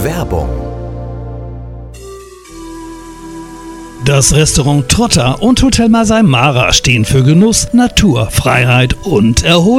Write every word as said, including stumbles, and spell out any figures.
Werbung. Das Restaurant Trotter und Hotel Masai Mara stehen für Genuss, Natur, Freiheit und Erholung.